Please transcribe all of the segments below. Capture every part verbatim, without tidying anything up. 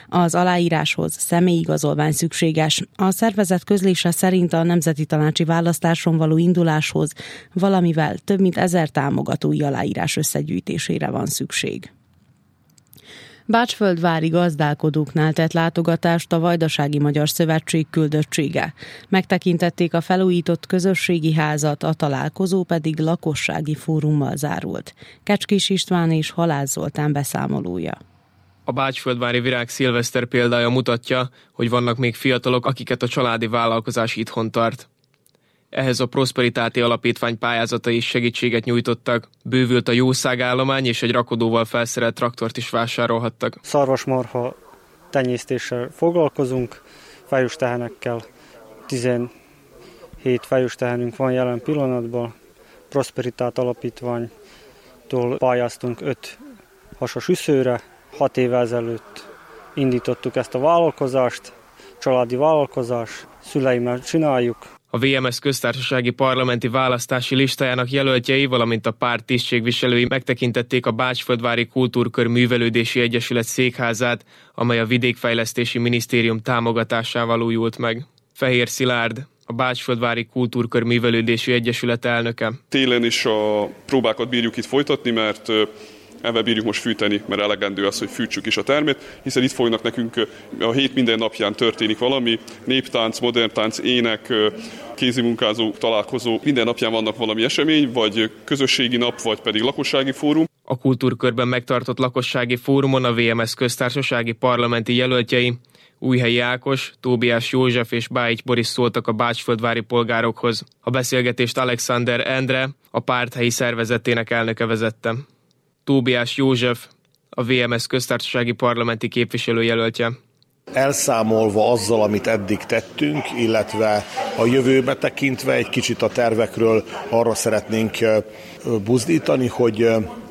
Az aláíráshoz személyigazolvány szükséges. A szervezet közlése szerint a nemzeti tanácsi választáson való induláshoz valamivel több mint ezer támogatói aláírás összegyűjtésére van szükség. Bácsföldvári gazdálkodóknál tett látogatást a Vajdasági Magyar Szövetség küldöttsége. Megtekintették a felújított közösségi házat, a találkozó pedig lakossági fórummal zárult. Kecskés István és Halász Zoltán beszámolója. A bácsföldvári virág szilveszter példája mutatja, hogy vannak még fiatalok, akiket a családi vállalkozás itthon tart. Ehhez a Prosperitáti Alapítvány pályázatai is segítséget nyújtottak, bővült a jószágállomány és egy rakodóval felszerelt traktort is vásárolhattak. Szarvasmarha tenyésztéssel foglalkozunk, fejős tehenekkel. tizenhét fejős tehenünk van jelen pillanatban. Prosperitát Alapítványtól pályáztunk öt hasos üszőre. Hat évvel ezelőtt indítottuk ezt a vállalkozást, családi vállalkozás, szüleimmel csináljuk. A vé em es köztársasági parlamenti választási listájának jelöltjei, valamint a párt tisztségviselői megtekintették a Bácsföldvári Kultúrkör Művelődési Egyesület székházát, amely a Vidékfejlesztési Minisztérium támogatásával újult meg. Fehér Szilárd, a Bácsföldvári Kultúrkör Művelődési Egyesület elnöke. Télen is a próbákat bírjuk itt folytatni, mert ebben bírjuk most fűteni, mert elegendő az, hogy fűtsük is a termét, hiszen itt fognak nekünk a hét minden napján történik valami, néptánc, modern tánc, ének, kézimunkázó, találkozó, minden napján vannak valami esemény, vagy közösségi nap, vagy pedig lakossági fórum. A kultúrkörben megtartott lakossági fórumon a vé em es köztársasági parlamenti jelöltjei, Újhelyi Ákos, Tóbiás József és Bájics Boris szóltak a bácsföldvári polgárokhoz. A beszélgetést Alexander Endre, a párt helyi szervezetének elnöke vezette. Tóbiás József, a vé em es köztársasági parlamenti képviselőjelöltje. Elszámolva azzal, amit eddig tettünk, illetve a jövőbe tekintve egy kicsit a tervekről arra szeretnénk buzdítani, hogy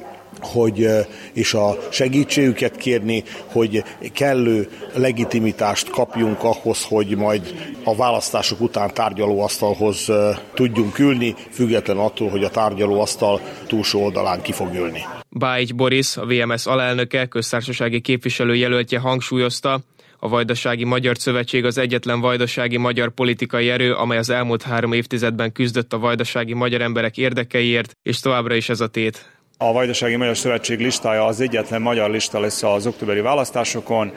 hogy, és a segítségüket kérni, hogy kellő legitimitást kapjunk ahhoz, hogy majd a választások után tárgyalóasztalhoz tudjunk ülni, független attól, hogy a tárgyalóasztal túlsó oldalán ki fog ülni. Bájics Boris, a vé em es alelnöke, köztársasági képviselőjelöltje hangsúlyozta, a Vajdasági Magyar Szövetség az egyetlen vajdasági magyar politikai erő, amely az elmúlt három évtizedben küzdött a vajdasági magyar emberek érdekeiért, és továbbra is ez a tét. A Vajdasági Magyar Szövetség listája az egyetlen magyar lista lesz az októberi választásokon.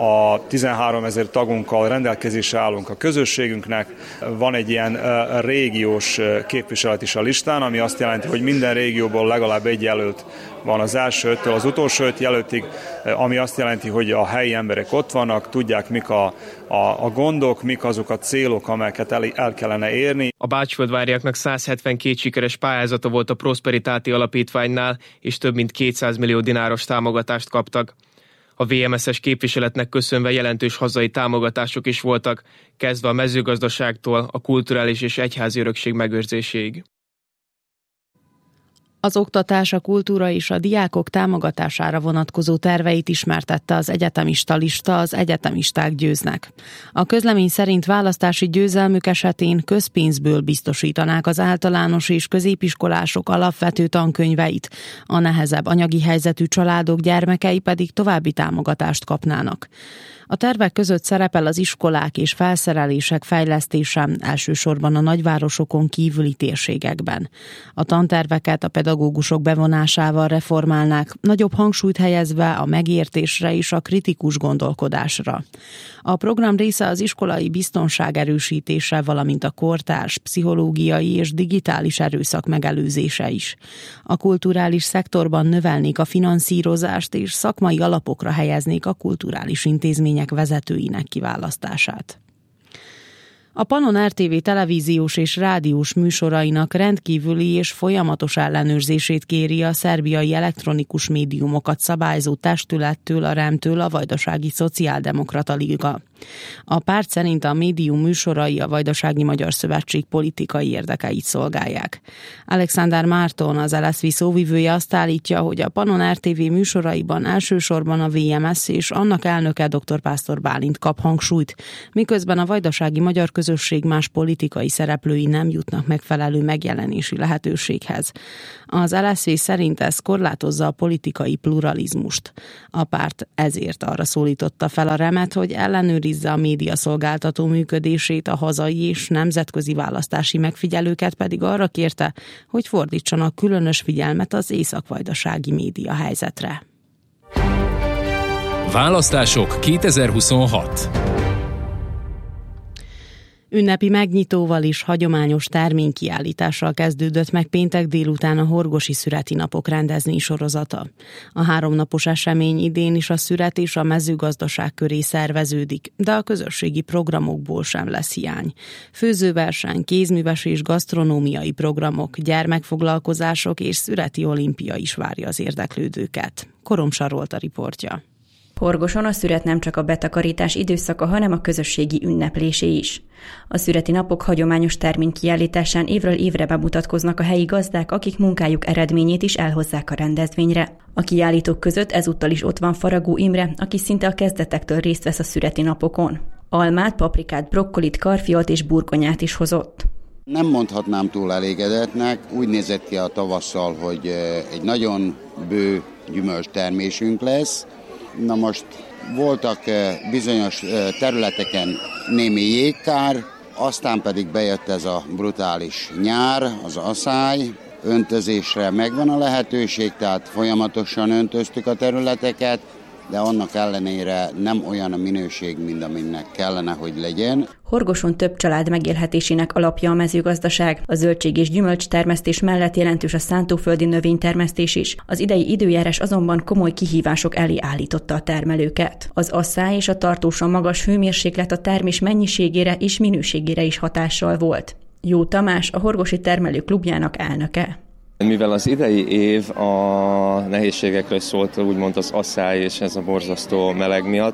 A tizenhárom ezer tagunkkal rendelkezésre állunk a közösségünknek. Van egy ilyen régiós képviselet is a listán, ami azt jelenti, hogy minden régióból legalább egy jelölt van az első öttől az utolsó öt jelöltig, ami azt jelenti, hogy a helyi emberek ott vannak, tudják, mik a, a, a gondok, mik azok a célok, amelyeket el, el kellene érni. A bácsföldváriaknak száz hetvenkét sikeres pályázata volt a Prosperitáti Alapítványnál, és több mint kétszáz millió dináros támogatást kaptak. A vé em es-es képviseletnek köszönve jelentős hazai támogatások is voltak, kezdve a mezőgazdaságtól a kulturális és egyházi örökség megőrzéséig. Az oktatás, a kultúra és a diákok támogatására vonatkozó terveit ismertette az egyetemista lista, az egyetemisták győznek. A közlemény szerint választási győzelmük esetén közpénzből biztosítanák az általános és középiskolások alapvető tankönyveit, a nehezebb anyagi helyzetű családok gyermekei pedig további támogatást kapnának. A tervek között szerepel az iskolák és felszerelések fejlesztése, elsősorban a nagyvárosokon kívüli térségekben. A tanterveket a pedagógusok bevonásával reformálnák, nagyobb hangsúlyt helyezve a megértésre és a kritikus gondolkodásra. A program része az iskolai biztonság erősítése, valamint a kortárs, pszichológiai és digitális erőszak megelőzése is. A kulturális szektorban növelnék a finanszírozást és szakmai alapokra helyeznék a kulturális intézmények vezetőinek kiválasztását. A Pannon er té vé televíziós és rádiós műsorainak rendkívüli és folyamatos ellenőrzését kéri a szerbiai elektronikus médiumokat szabályzó testülettől, a remtől a Vajdasági Szociáldemokrata Liga. A párt szerint a médium műsorai a Vajdasági Magyar Szövetség politikai érdekeit szolgálják. Alexander Márton, az el es vé szóvivője azt állítja, hogy a Pannon er té vé műsoraiban elsősorban a vé em es és annak elnöke dr. Pásztor Bálint kap hangsúlyt, miközben a Vajdasági Magyar közösség más politikai szereplői nem jutnak megfelelő megjelenési lehetőséghez. Az el es zé szerint ez korlátozza a politikai pluralizmust. A párt ezért arra szólította fel a remet, hogy ellenőrizze a médiaszolgáltató működését, a hazai és nemzetközi választási megfigyelőket pedig arra kérte, hogy fordítsanak különös figyelmet az észak-vajdasági média helyzetre. Választások kétezer-huszonhat. Ünnepi megnyitóval is hagyományos terménykiállítással kezdődött meg péntek délután a Horgosi Szüreti Napok rendezvény sorozata. A háromnapos esemény idén is a szüret és a mezőgazdaság köré szerveződik, de a közösségi programokból sem lesz hiány. Főzőverseny, kézműves és gasztronómiai programok, gyermekfoglalkozások és szüreti olimpia is várja az érdeklődőket. Koromsa Rolt a riportja. Horgoson a szüret nem csak a betakarítás időszaka, hanem a közösségi ünneplésé is. A szüreti napok hagyományos terménykiállításán évről évre bemutatkoznak a helyi gazdák, akik munkájuk eredményét is elhozzák a rendezvényre. A kiállítók között ezúttal is ott van Faragó Imre, aki szinte a kezdetektől részt vesz a szüreti napokon. Almát, paprikát, brokkolit, karfiolt és burgonyát is hozott. Nem mondhatnám túl elégedetnek, úgy nézett ki a tavasszal, hogy egy nagyon bő gyümölcstermésünk lesz. Na most voltak bizonyos területeken némi jégkár, aztán pedig bejött ez a brutális nyár, az aszály, öntözésre megvan a lehetőség, tehát folyamatosan öntöztük a területeket, de annak ellenére nem olyan a minőség, mint aminek kellene, hogy legyen. Horgoson több család megélhetésének alapja a mezőgazdaság. A zöldség és gyümölcs termesztés mellett jelentős a szántóföldi növénytermesztés is. Az idei időjárás azonban komoly kihívások elé állította a termelőket. Az asszály és a tartósan magas hőmérséklet a termés mennyiségére és minőségére is hatással volt. Jó Tamás, a Horgosi Termelők Klubjának elnöke. Mivel az idei év a nehézségekről szólt, úgymond az asszály és ez a borzasztó meleg miatt,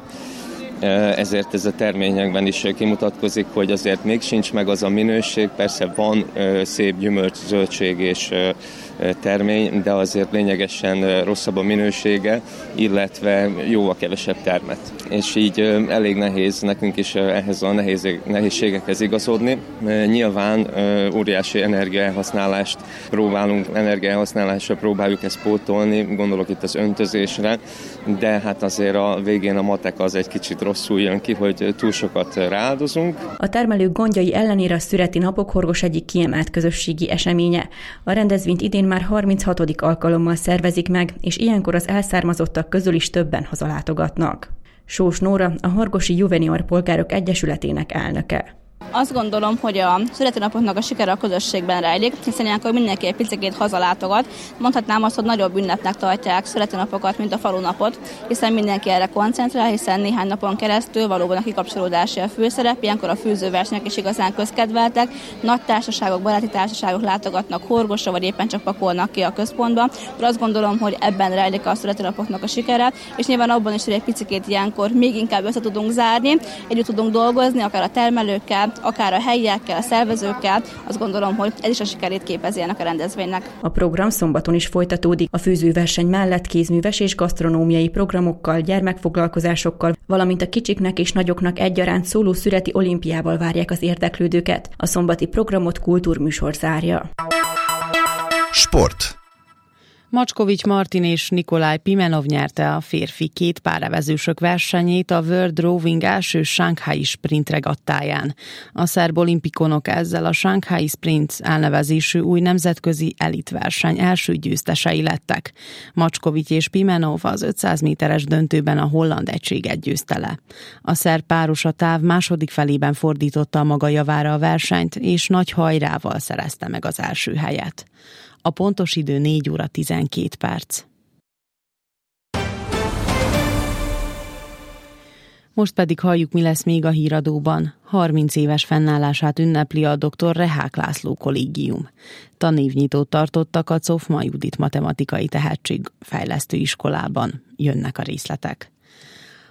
ezért ez a terményekben is kimutatkozik, hogy azért még sincs meg az a minőség, persze van szép gyümölcs, zöldség és termény, de azért lényegesen rosszabb a minősége, illetve jóval kevesebb termet. És így elég nehéz nekünk is ehhez a nehézségekhez igazodni. Nyilván óriási energiaelhasználást próbálunk, energiaelhasználásra próbáljuk ezt pótolni, gondolok itt az öntözésre, de hát azért a végén a matek az egy kicsit rosszul jön ki, hogy túl sokat rááldozunk. A termelők gondjai ellenére a szüreti napok Horgos egyik kiemelt közösségi eseménye. A rendezvényt idén már harminchatodik alkalommal szervezik meg, és ilyenkor az elszármazottak közül is többen hazalátogatnak. Sós Nóra, a Horgosi Juvenior Polgárok Egyesületének elnöke. Azt gondolom, hogy a születi napoknak a sikere a közösségben rejlik, hiszen ilyenkor mindenki egy picikét hazalátogat. Mondhatnám azt, hogy nagyobb ünnepnek tartják születi napokat, mint a falunapot, hiszen mindenki erre koncentrál, hiszen néhány napon keresztül valóban a kikapcsolódási a főszerep, ilyenkor a főzőversenyek is igazán közkedveltek. Nagy társaságok, baráti társaságok látogatnak Horgosra, vagy éppen csak pakolnak ki a központba. Azt gondolom, hogy ebben rejlik a születi napoknak a sikere, és nyilván abban is, hogy egy picikét ilyenkor még inkább össze tudunk zárni, együtt tudunk dolgozni, akár a termelőkkel, akár a helyiekkel, a szervezőkkel, azt gondolom, hogy ez is a sikerét képezi ennek a rendezvénynek. A program szombaton is folytatódik. A főzőverseny mellett kézműves és gasztronómiai programokkal, gyermekfoglalkozásokkal, valamint a kicsiknek és nagyoknak egyaránt szóló szüreti olimpiával várják az érdeklődőket. A szombati programot kultúrműsor zárja. Sport. Macskovics Martin és Nikolaj Pimenov nyerte a férfi két párevezősök versenyét a World Rowing első Shanghai Sprint regattáján. A szerb olimpikonok ezzel a Shanghai Sprint elnevezésű új nemzetközi elitverseny első győztesei lettek. Macskovics és Pimenov az ötszáz méteres döntőben a holland egységet győzte le. A szerb páros a táv második felében fordította a maga javára a versenyt, és nagy hajrával szerezte meg az első helyet. A pontos idő négy óra tizenkét perc. Most pedig halljuk, mi lesz még a híradóban. harminc éves fennállását ünnepli a dr. Rehák László Kollégium. Tanévnyitót tartottak a Czofma Judit Matematikai Tehetségfejlesztő Iskolában. Jönnek a részletek.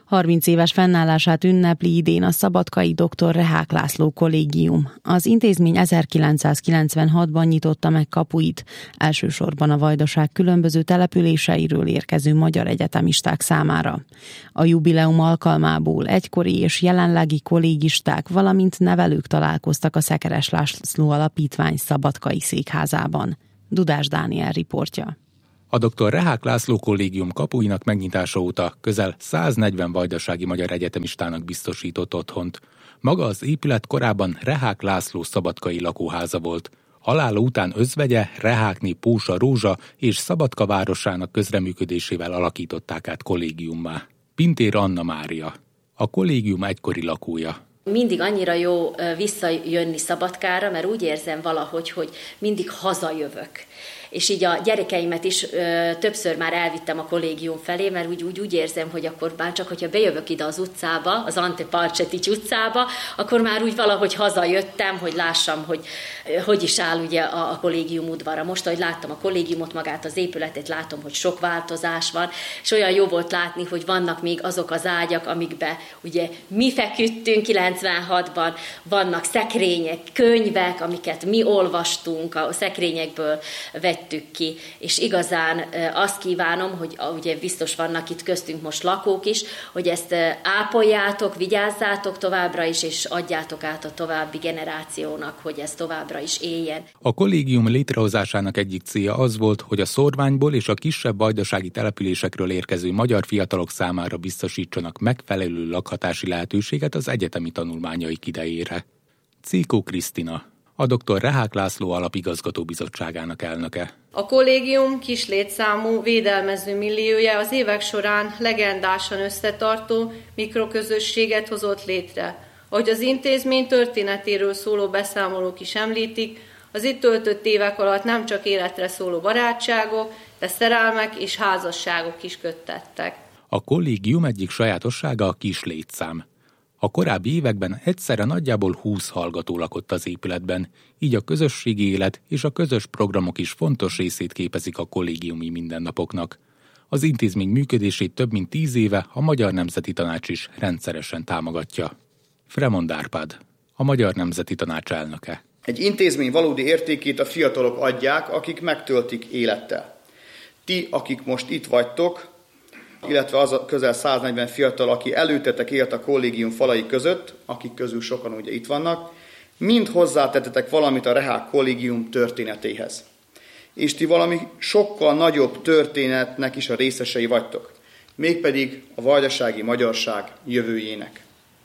harminc éves fennállását ünnepli idén a szabadkai doktor Rehák László kollégium. Az intézmény ezerkilencszázkilencvenhatban nyitotta meg kapuit, elsősorban a Vajdaság különböző településeiről érkező magyar egyetemisták számára. A jubileum alkalmából egykori és jelenlegi kollégisták, valamint nevelők találkoztak a Szekeres László Alapítvány szabadkai székházában. Dudás Dániel riportja. A doktor Rehák László kollégium kapuinak megnyitása óta közel száznegyven vajdasági magyar egyetemistának biztosított otthont. Maga az épület korábban Rehák László szabadkai lakóháza volt. Halála után özvegye, Rehákné Pósa Rózsa és Szabadka városának közreműködésével alakították át kollégiummá. Pintér Anna Mária, a kollégium egykori lakója. Mindig annyira jó visszajönni Szabadkára, mert úgy érzem valahogy, hogy mindig hazajövök. És így a gyerekeimet is ö, többször már elvittem a kollégium felé, mert úgy, úgy, úgy érzem, hogy akkor már csak, hogyha bejövök ide az utcába, az Ante Palcsetics utcába, akkor már úgy valahogy hazajöttem, hogy lássam, hogy ö, hogy is áll ugye a, a kollégium udvara. Most, ahogy láttam a kollégiumot, magát az épületet, látom, hogy sok változás van, és olyan jó volt látni, hogy vannak még azok az ágyak, amikbe ugye mi feküdtünk kilencvenhatban, vannak szekrények, könyvek, amiket mi olvastunk, a szekrényekből vettünk ki, és igazán azt kívánom, hogy ugye biztos vannak itt köztünk most lakók is, hogy ezt ápoljátok, vigyázzátok továbbra is, és adjátok át a további generációnak, hogy ez továbbra is éljen. A kollégium létrehozásának egyik célja az volt, hogy a szórványból és a kisebb vajdasági településekről érkező magyar fiatalok számára biztosítsanak megfelelő lakhatási lehetőséget az egyetemi tanulmányaik idejére. Cíkó Krisztina, a doktor Rehák László Alapigazgató Bizottságának elnöke. A kollégium kis létszámú védelmező milliója az évek során legendásan összetartó mikroközösséget hozott létre. Ahogy az intézmény történetéről szóló beszámolók is említik, az itt töltött évek alatt nem csak életre szóló barátságok, de szerelmek és házasságok is köttettek. A kollégium egyik sajátossága a kis létszám. A korábbi években egyszerre nagyjából húsz hallgató lakott az épületben, így a közösségi élet és a közös programok is fontos részét képezik a kollégiumi mindennapoknak. Az intézmény működését több mint tíz éve a Magyar Nemzeti Tanács is rendszeresen támogatja. Fremond Árpád, a Magyar Nemzeti Tanács elnöke. Egy intézmény valódi értékét a fiatalok adják, akik megtöltik élettel. Ti, akik most itt vagytok, illetve az a közel száznegyven fiatal, aki előttetek élt a kollégium falai között, akik közül sokan ugye itt vannak, mind hozzátettetek valamit a Rehák kollégium történetéhez. És ti valami sokkal nagyobb történetnek is a részesei vagytok, mégpedig a vajdasági magyarság jövőjének.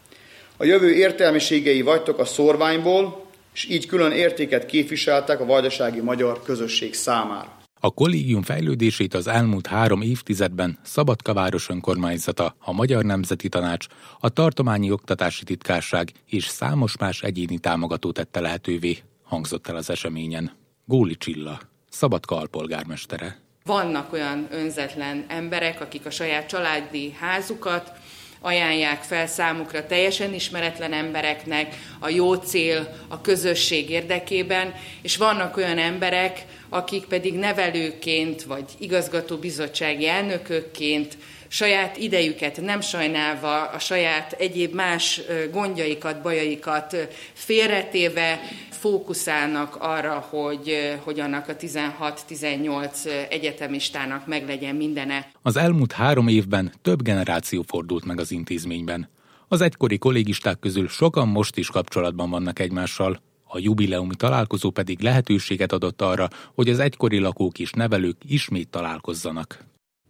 A jövő értelmiségei vagytok a szórványból, és így külön értéket képviseltek a vajdasági magyar közösség számára. A kollégium fejlődését az elmúlt három évtizedben Szabadka város önkormányzata, a Magyar Nemzeti Tanács, a Tartományi Oktatási Titkárság és számos más egyéni támogató tette lehetővé, hangzott el az eseményen. Góli Csilla, Szabadka alpolgármestere. Vannak olyan önzetlen emberek, akik a saját családi házukat ajánlják fel számukra teljesen ismeretlen embereknek a jó cél, a közösség érdekében, és vannak olyan emberek, akik pedig nevelőként vagy igazgatóbizottsági elnökökként saját idejüket nem sajnálva, a saját egyéb más gondjaikat, bajaikat félretéve fókuszálnak arra, hogy, hogy annak a tizenhat-tizennyolc egyetemistának meglegyen mindene. Az elmúlt három évben több generáció fordult meg az intézményben. Az egykori kollégisták közül sokan most is kapcsolatban vannak egymással, a jubileumi találkozó pedig lehetőséget adott arra, hogy az egykori lakók és nevelők ismét találkozzanak.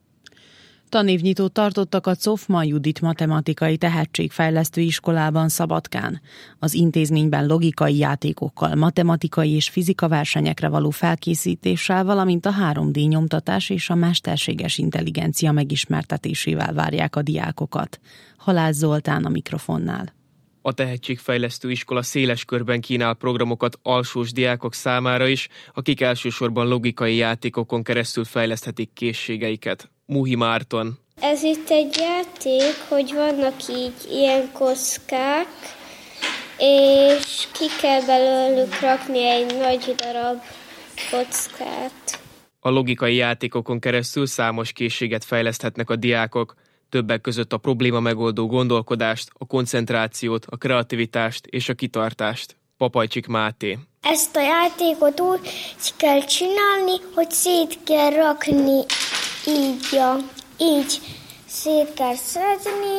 Tanévnyitót tartottak a Czofma Judit matematikai tehetségfejlesztő iskolában Szabadkán. Az intézményben logikai játékokkal, matematikai és fizika versenyekre való felkészítéssel, valamint a három dé nyomtatás és a mesterséges intelligencia megismertetésével várják a diákokat. Halász Zoltán a mikrofonnál. A tehetségfejlesztő iskola széles körben kínál programokat alsós diákok számára is, akik elsősorban logikai játékokon keresztül fejleszthetik készségeiket. Muhi Márton. Ez itt egy játék, hogy vannak így ilyen kockák, és ki kell belőlük rakni egy nagy darab kockát. A logikai játékokon keresztül számos készséget fejleszthetnek a diákok. Többek között a probléma megoldó gondolkodást, a koncentrációt, a kreativitást és a kitartást. Papajcsik Máté. Ezt a játékot úgy kell csinálni, hogy szét kell rakni, így, ja, így szét kell szedni,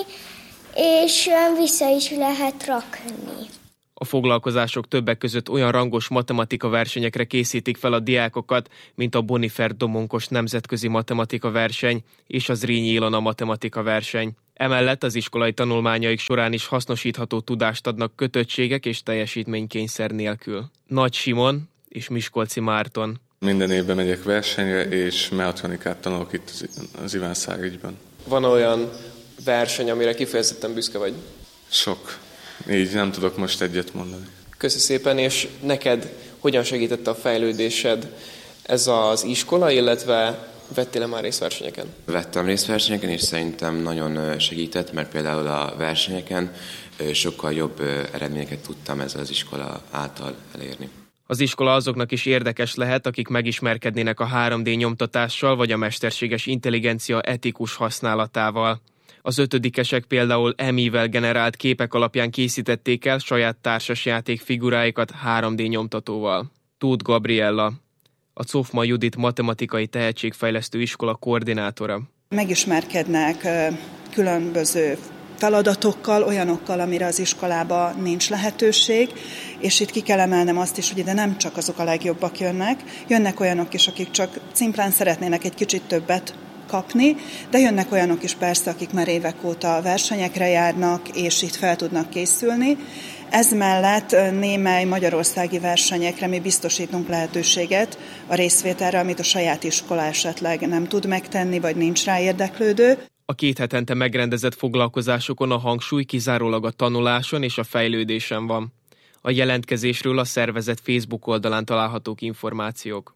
és vissza is lehet rakni. A foglalkozások többek között olyan rangos matematika versenyekre készítik fel a diákokat, mint a Bonifer Domonkos nemzetközi matematika verseny és az Zrínyi Ilona matematika verseny. Emellett az iskolai tanulmányaik során is hasznosítható tudást adnak kötöttségek és teljesítménykényszer nélkül. Nagy Simon és Miskolci Márton. Minden évben megyek versenyre, és mechatronikát tanulok itt az Iván Szárügyben. Van olyan verseny, amire kifejezetten büszke vagy? Sok. Így nem tudok most egyet mondani. Köszi szépen, és neked hogyan segítette a fejlődésed ez az iskola, illetve vettél-e már részversenyeken? Vettem részversenyeken, és szerintem nagyon segített, mert például a versenyeken sokkal jobb eredményeket tudtam ezzel az iskola által elérni. Az iskola azoknak is érdekes lehet, akik megismerkednének a három dé nyomtatással, vagy a mesterséges intelligencia etikus használatával. Az ötödikesek például em i-vel generált képek alapján készítették el saját társasjáték figuráikat három dé nyomtatóval. Tóth Gabriella, a Czofma Judit matematikai tehetségfejlesztő iskola koordinátora. Megismerkednek különböző feladatokkal, olyanokkal, amire az iskolában nincs lehetőség, és itt ki kell emelnem azt is, hogy ide nem csak azok a legjobbak jönnek, jönnek olyanok is, akik csak szimplán szeretnének egy kicsit többet kapni, de jönnek olyanok is persze, akik már évek óta versenyekre járnak, és itt fel tudnak készülni. Ez mellett némely magyarországi versenyekre mi biztosítunk lehetőséget a részvételre, amit a saját iskola esetleg nem tud megtenni, vagy nincs rá érdeklődő. A két hetente megrendezett foglalkozásokon a hangsúly kizárólag a tanuláson és a fejlődésen van. A jelentkezésről a szervezet Facebook oldalán találhatók információk.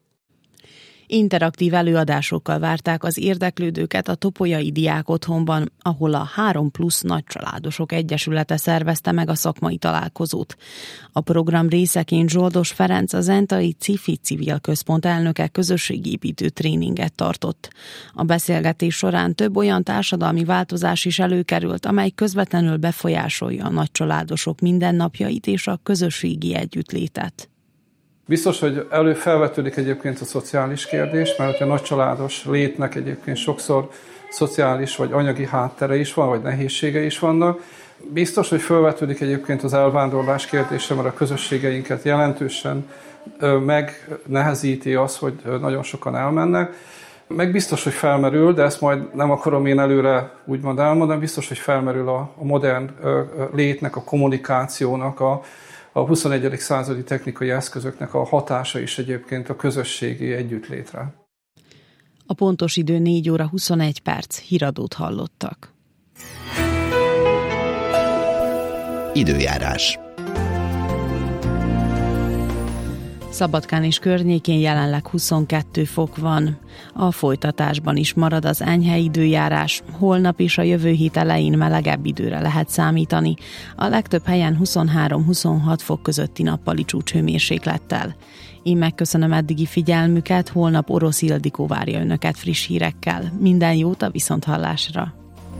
Interaktív előadásokkal várták az érdeklődőket a Topolyai Diákotthonban, ahol a három plusz nagycsaládosok egyesülete szervezte meg a szakmai találkozót. A program részeként Zsoldos Ferenc, a Zentai Cifi Civil Központ elnöke közösségépítő tréninget tartott. A beszélgetés során több olyan társadalmi változás is előkerült, amely közvetlenül befolyásolja a nagycsaládosok mindennapjait és a közösségi együttlétet. Biztos, hogy előfelvetődik egyébként a szociális kérdés, mert a nagycsaládos létnek egyébként sokszor szociális vagy anyagi háttere is van, vagy nehézsége is vannak. Biztos, hogy felvetődik egyébként az elvándorlás kérdése, mert a közösségeinket jelentősen megnehezíti az, hogy nagyon sokan elmennek. Meg biztos, hogy felmerül, de ezt majd nem akarom én előre úgymond elmondani, biztos, hogy felmerül a modern létnek, a kommunikációnak, a a huszonegyedik századi technikai eszközöknek a hatása is egyébként a közösségi együttlétre. A pontos idő négy óra huszonegy perc, híradót hallottak. Időjárás. Szabadkán és környékén jelenleg huszonkettő fok van. A folytatásban is marad az enyhe időjárás, holnap és a jövő hét elején melegebb időre lehet számítani. A legtöbb helyen huszonhárom-huszonhat fok közötti nappali csúcshőmérséklettel. Én megköszönöm eddigi figyelmüket, holnap Orosz Ildikó várja önöket friss hírekkel. Minden jót a viszonthallásra!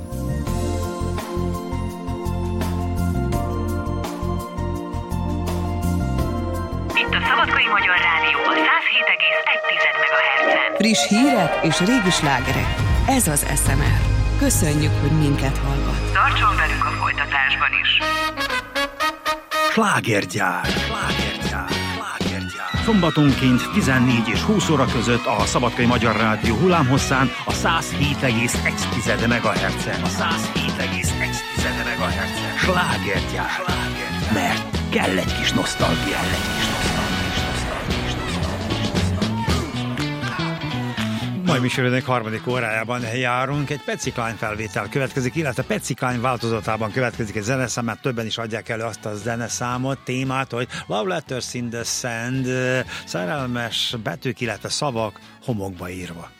Szabadkai Magyar Rádió a száz hét egész egy megahertzen. Friss hírek és régi slágerek. Ez az es em er. Köszönjük, hogy minket hallgat. Tartson velünk a folytatásban is. Slágergyár. Slágergyár. Slágergyár. Szombatonként tizennégy és húsz óra között a Szabadkai Magyar Rádió hullámhosszán a száz hét egész egy megahertzen. A száz hét egész egy megahertzen. Slágergyár. Slágergyár. Mert kell egy kis nosztalgia. Kell egy kis nosztalgia. Mai műsorunk harmadik órájában járunk, egy Petszikány felvétel következik, illetve Petszikány változatában következik egy zeneszám, mert többen is adják elő azt a zeneszámot, témát, hogy Love Letters in the Sand, szerelmes betűk, illetve szavak homokba írva.